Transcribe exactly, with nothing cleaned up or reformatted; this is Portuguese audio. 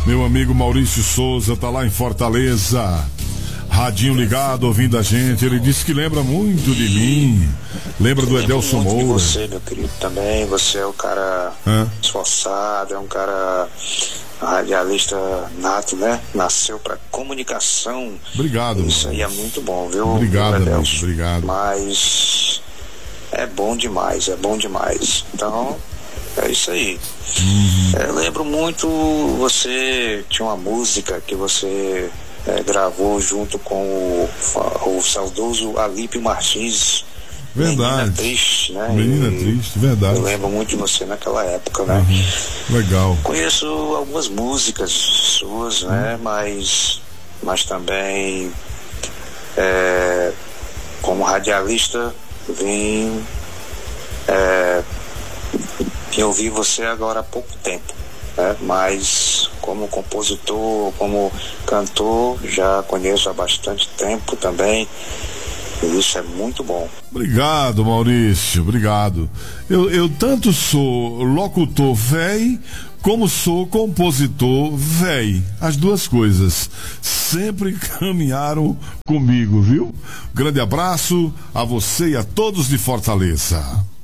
Meu amigo Maurício Souza tá lá em Fortaleza. Radinho ligado, ouvindo a gente. Ele disse que lembra muito de mim. Lembra do Edelson Moura. De você, meu querido, também. Você é um cara Hã? esforçado, é um cara radialista nato, né? Nasceu pra comunicação. Obrigado. Isso aí é muito bom, viu? Obrigado, amigo, obrigado. Mas é bom demais, é bom demais. Então, é isso aí. Uhum. Eu lembro muito, você tinha uma música que você é, gravou junto com o, o saudoso Alípio Martins. Verdade. Menina Triste, né? Menina e Triste, verdade. Eu lembro muito de você naquela época, né? Uhum. Legal. Conheço algumas músicas suas, né? Uhum. Mas, mas também é, como radialista vim é, vim ouvir você agora há pouco tempo, né? Mas como compositor, como cantor, já conheço há bastante tempo também. Isso é muito bom. Obrigado, Maurício, obrigado. Eu, eu tanto sou locutor véi, como sou compositor véi. As duas coisas sempre caminharam comigo, viu? Grande abraço a você e a todos de Fortaleza.